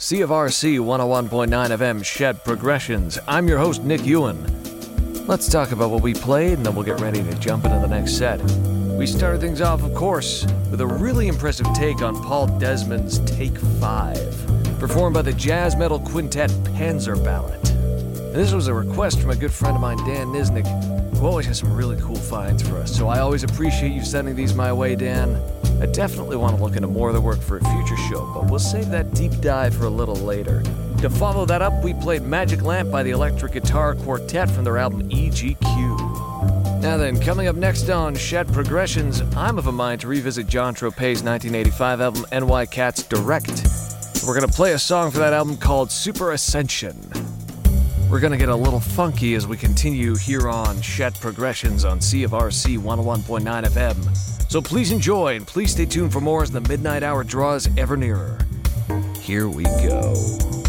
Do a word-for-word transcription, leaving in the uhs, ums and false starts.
C of R C one oh one point nine F M Shed Progressions. I'm your host, Nick Ewan. Let's talk about what we played, and then we'll get ready to jump into the next set. We started things off, of course, with a really impressive take on Paul Desmond's Take Five, performed by the jazz metal quintet Panzer Ballad. And this was a request from a good friend of mine, Dan Nisnik, who always has some really cool finds for us, so I always appreciate you sending these my way, Dan. I definitely want to look into more of the work for a future show, but we'll save that deep dive for a little later. To follow that up, we played Magic Lamp by the Electric Guitar Quartet from their album E G Q. Now then, coming up next on Shed Progressions, I'm of a mind to revisit John Tropez's nineteen eighty-five album N Y Cats Direct. We're going to play a song for that album called Super Ascension. We're going to get a little funky as we continue here on Shed Progressions on C of R C one oh one point nine F M. So please enjoy, and please stay tuned for more as the midnight hour draws ever nearer. Here we go.